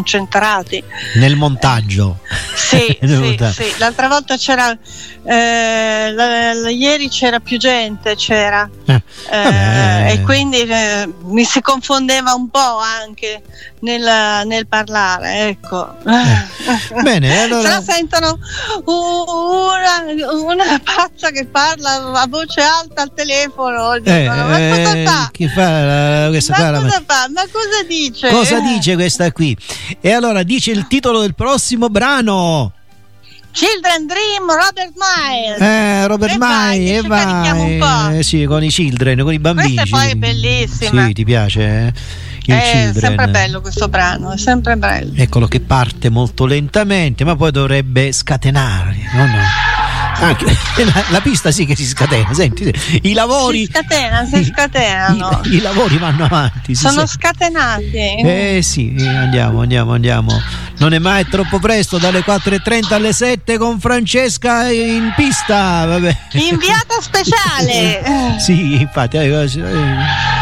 concentrati nel montaggio. Sì, sì. L'altra volta c'era ieri c'era più gente, e quindi mi si confondeva un po' anche nel parlare, ecco. Bene, allora Se sentono una pazza che parla a voce alta al telefono, dicono, ma cosa fa? Chi fa questa qua? Ma cosa dice? Cosa dice questa qui? E allora dice il titolo del prossimo brano. Children Dream, Robert Miles. Robert Miles, ci carichiamo un po'. Sì, con i children, con i bambini. Questa poi è bellissima. Sì, ti piace? È sempre bello questo brano, è sempre bello. Eccolo che parte molto lentamente, ma poi dovrebbe scatenare. No. Anche la pista sì che si scatena, senti, i lavori si scatenano. I lavori vanno avanti. Sono scatenati. Sì, andiamo. Non è mai troppo presto, dalle 4:30 alle 7 con Francesca in pista, vabbè. Inviata speciale. Sì, infatti.